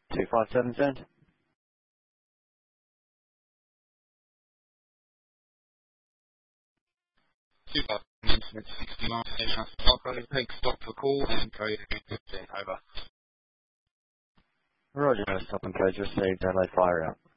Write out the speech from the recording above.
257 send. 69 station Stockholm, take stock for call and code 15, over. Roger, stop and code received, LA fire out.